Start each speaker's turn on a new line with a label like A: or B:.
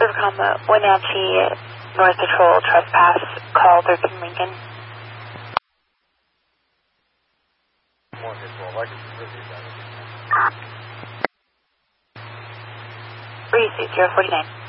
A: Comma, Wenatchee, North Patrol, trespass, call 13 Lincoln.
B: More control, I can see that.
A: 36049.